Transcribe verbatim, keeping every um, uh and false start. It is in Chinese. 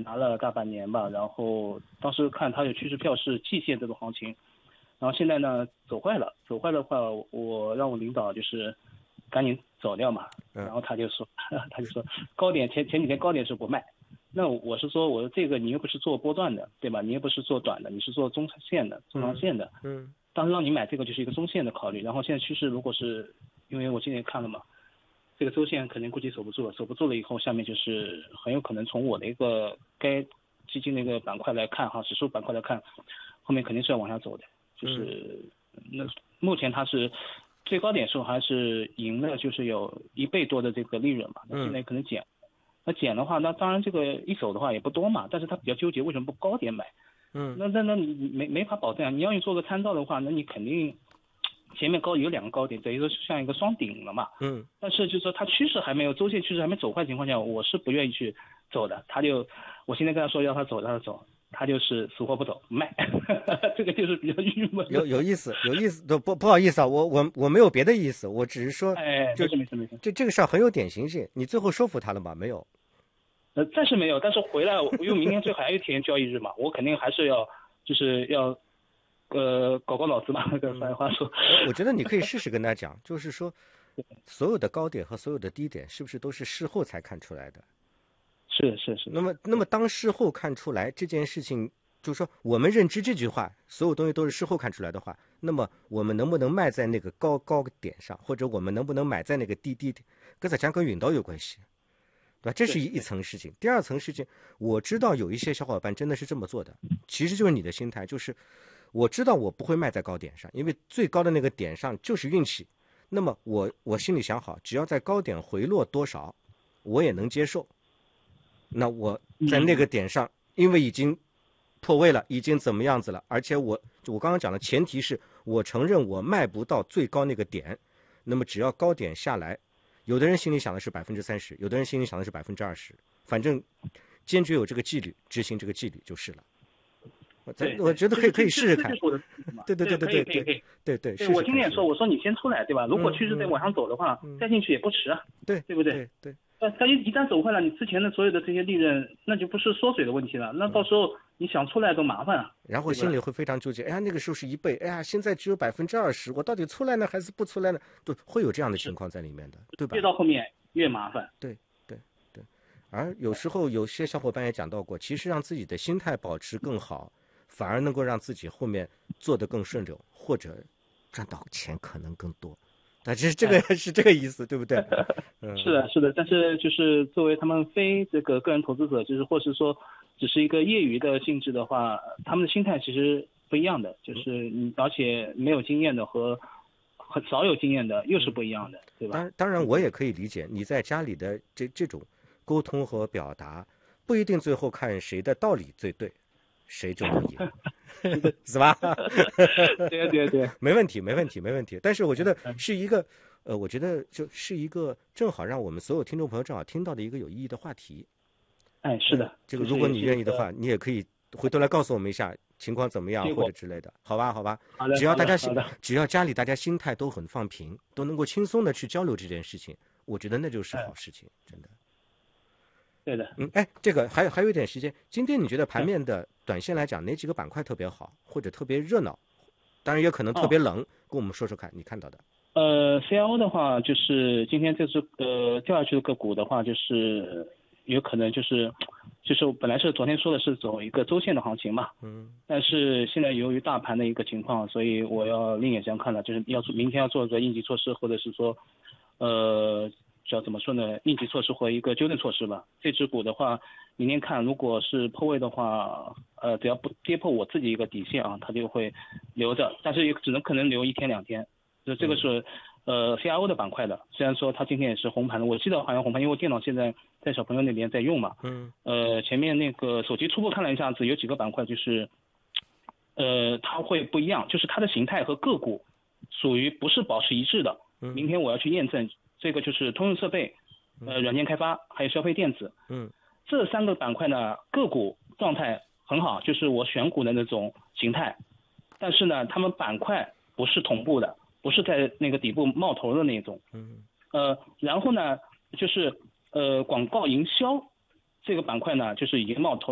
拿了大半年吧，然后当时看它的趋势票是季线这种行情，然后现在呢走坏了，走坏的话，我让我领导就是赶紧走掉嘛，然后他就说他就说高点前前几天高点是不卖，那我是说我说这个你又不是做波段的对吧？你又不是做短的，你是做中线的中长线的， 嗯， 当时让你买这个就是一个中线的考虑，然后现在趋势如果是因为我今年看了嘛。这个周线肯定估计守不住了，守不住了以后，下面就是很有可能从我的一个该基金的一个板块来看哈，指数板块来看，后面肯定是要往下走的。就是那目前它是最高点时候还是赢了，就是有一倍多的这个利润嘛。那现在可能减，那减的话，那当然这个一手的话也不多嘛，但是它比较纠结，为什么不高点买？ 嗯， 那那那你没没法保证啊。你要你做个参照的话，那你肯定。前面高有两个高点，等于说像一个双顶了嘛。 嗯。 但是就是说它趋势还没有周线趋势还没走坏的情况下，我是不愿意去走的。他就我现在跟他说要他走让他走，他就是死活不走卖，这个就是比较郁闷。 有有意思，有意思，不不好意思啊，我我我没有别的意思，我只是说， 哎， 就没事没事。 这这个事儿很有典型性，你最后说服他了吗？没有。 呃，暂时没有，但是回来因为明天最后还有一天交易日嘛，我肯定还是要就是要。呃，搞搞脑子吧，跟上海话说。 我觉得你可以试试跟他讲，就是说，所有的高点和所有的低点，是不是都是事后才看出来的？ 是是是。 那么，那么当事后看出来这件事情，就是说我们认知这句话，所有东西都是事后看出来的话，那么我们能不能卖在那个高高点上，或者我们能不能买在那个低低点，跟它讲跟运道有关系，对吧？这是一一层事情。第二层事情，我知道有一些小伙伴真的是这么做的，其实就是你的心态，就是。我知道我不会卖在高点上，因为最高的那个点上就是运气。那么我我心里想好，只要在高点回落多少，我也能接受。那我在那个点上，因为已经破位了，已经怎么样子了，而且我我刚刚讲的前提是我承认我卖不到最高那个点，那么只要高点下来，有的人心里想的是百分之三十，有的人心里想的是百分之二十，反正坚决有这个纪律，执行这个纪律就是了。 对， 我觉得可以可以试试看。对对对对对对对对对对。我今天也说，我说你先出来，对吧？如果趋势在往上走的话，再进去也不迟啊。 对， 对不对？ 对。 呃，它一一旦走坏了，你之前的所有的这些利润，那就不是缩水的问题了。那到时候你想出来都麻烦啊。 然后心里会非常纠结，哎呀，那个时候是一倍，哎呀，现在只有百分之二十，我到底出来呢还是不出来呢？都会有这样的情况在里面的，对吧？ 越到后面越麻烦。 对对对。而有时候有些小伙伴也讲到过，其实让自己的心态保持更好。反而能够让自己后面做得更顺溜，或者赚到钱可能更多。但其实这个是这个意思，对不对？ 嗯、是的，是的。但是就是作为他们非这个个人投资者，就是或是说只是一个业余的性质的话，他们的心态其实不一样的。就是你而且没有经验的和很少有经验的又是不一样的，对吧？ 当当然，我也可以理解你在家里的这这种沟通和表达，不一定最后看谁的道理最对。谁就能赢，是吧？ 对对对， 没问题，没问题，没问题。但是我觉得是一个，呃，我觉得就是一个正好让我们所有听众朋友正好听到的一个有意义的话题。 哎，是的， 这个如果你愿意的话，你也可以回头来告诉我们一下情况怎么样或者之类的，好吧？好吧。 好的。 只要大家心，只要家里大家心态都很放平，都能够轻松的去交流这件事情，我觉得那就是好事情，真的。 对的， 嗯，哎，这个还还有一点时间。今天你觉得盘面的短线来讲，哪几个板块特别好，或者特别热闹？当然也可能特别冷，哦、跟我们说说看，你看到的。 呃 ，C I O 的话，就是今天这只呃掉下去的个股的话，就是有可能就是就是本来是昨天说的是走一个周线的行情嘛， 嗯， 但是现在由于大盘的一个情况，所以我要另眼相看了，就是要明天要做一个应急措施，或者是说，呃。叫怎么说呢？应急措施或一个纠正措施吧。这只股的话，明天看，如果是破位的话，呃，只要不跌破我自己一个底线啊，它就会留着，但是也只能可能留一天两天。就这个是、嗯、呃 C I O 的板块的，虽然说它今天也是红盘的，我记得好像红盘，因为我电脑现在在小朋友那边在用嘛。 嗯。 呃，前面那个手机初步看了一下子，有几个板块就是，呃，它会不一样，就是它的形态和个股属于不是保持一致的。明天我要去验证。这个就是通用设备，呃，软件开发，还有消费电子， 嗯， 这三个板块呢，个股状态很好，就是我选股的那种形态，但是呢，他们板块不是同步的，不是在那个底部冒头的那种， 嗯， 呃，然后呢，就是呃广告营销这个板块呢，就是已经冒头。